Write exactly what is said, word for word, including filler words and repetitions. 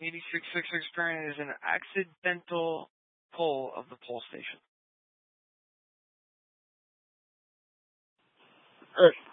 eighty-six sixty-six Current is an accidental pull of the pull station. Earth.